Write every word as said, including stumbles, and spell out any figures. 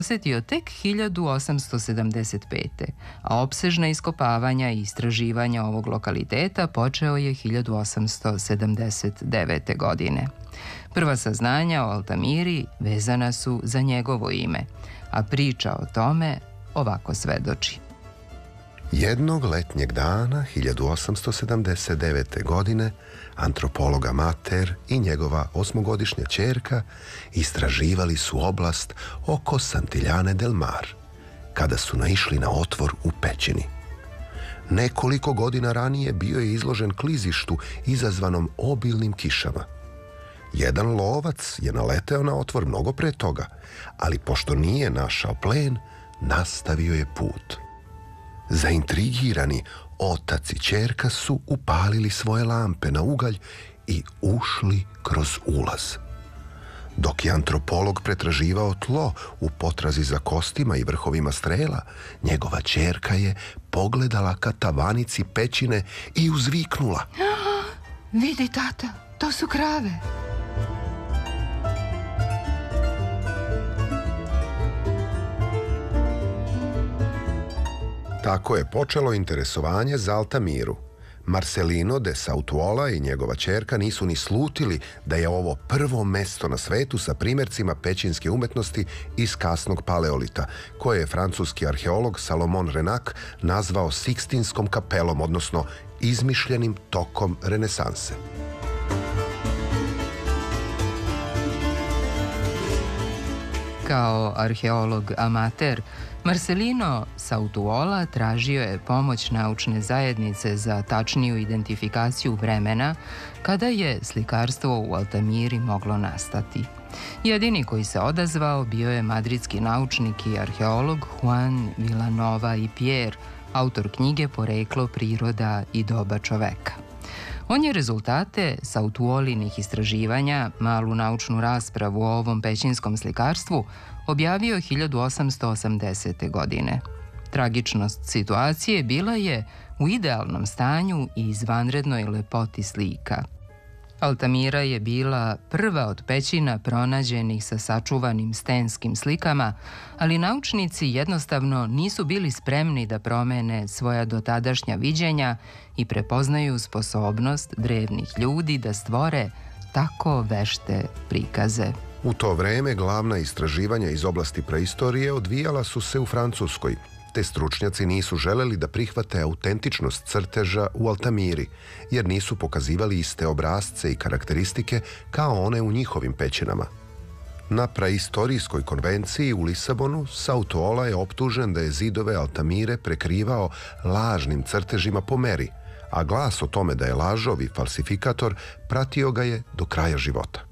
posjetio tek hiljadu osamsto sedamdeset pete. a opsežna iskopavanja i istraživanja ovog lokaliteta počeo je hiljadu osamsto sedamdeset devete. godine. Prva saznanja o Altamiri vezana su za njegovo ime, a priča o tome ovako svedoči. Jednog letnjeg dana hiljadu osamsto sedamdeset devete. godine antropolog Amater i njegova osmogodišnja ćerka istraživali su oblast oko Santillane del Mar, kada su naišli na otvor u pećini. Nekoliko godina ranije bio je izložen klizištu izazvanom obilnim kišama. Jedan lovac je naleteo na otvor mnogo pre toga, ali pošto nije našao plen, nastavio je put. Zaintrigirani, otac i ćerka su upalili svoje lampe na ugalj i ušli kroz ulaz. Dok je antropolog pretraživao tlo u potrazi za kostima i vrhovima strela, njegova ćerka je pogledala ka tavanici pećine i uzviknula. Vidi, tata, to su krave. Tako je počelo interesovanje za Altamiru. Marcelino de Sautuola i njegova ćerka nisu ni slutili da je ovo prvo mesto na svetu sa primjercima pećinske umetnosti iz kasnog paleolita, koje je francuski arheolog Salomon Renac nazvao Sikstinskom kapelom, odnosno izmišljenim tokom renesanse. Kao arheolog amater, Marcelino Sautuola tražio je pomoć naučne zajednice za tačniju identifikaciju vremena kada je slikarstvo u Altamiri moglo nastati. Jedini koji se odazvao bio je madridski naučnik i arheolog Juan Vilanova i Pierre, autor knjige Poreklo, priroda i doba čoveka. On je rezultate Sautuolinih istraživanja, malu naučnu raspravu o ovom pećinskom slikarstvu, objavio hiljadu osamsto osamdesete. godine. Tragičnost situacije bila je u idealnom stanju i izvanrednoj lepoti slika. Altamira je bila prva od pećina pronađenih sa sačuvanim stenskim slikama, ali naučnici jednostavno nisu bili spremni da promene svoja dotadašnja viđenja i prepoznaju sposobnost drevnih ljudi da stvore tako vešte prikaze. U to vreme glavna istraživanja iz oblasti preistorije odvijala su se u Francuskoj, te stručnjaci nisu želeli da prihvate autentičnost crteža u Altamiri, jer nisu pokazivali iste obrasce i karakteristike kao one u njihovim pećinama. Na praistorijskoj konvenciji u Lisabonu Sautuola je optužen da je zidove Altamire prekrivao lažnim crtežima po meri, a glas o tome da je lažov i falsifikator pratio ga je do kraja života.